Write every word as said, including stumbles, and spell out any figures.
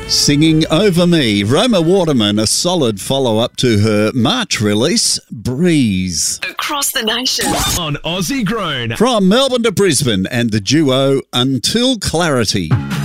Singing Over Me, Roma Waterman, a solid follow-up to her March release, Breeze. Across the nation. On Aussie Grown. From Melbourne to Brisbane and the duo Until Clarity.